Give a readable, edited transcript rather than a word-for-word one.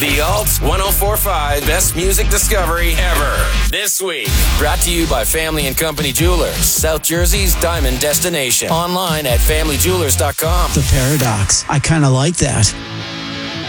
The Alt 1045 Best Music Discovery Ever. This week, brought to you by Family and Company Jewelers, South Jersey's diamond destination. Online at familyjewelers.com. The Paradox. I kind of like that.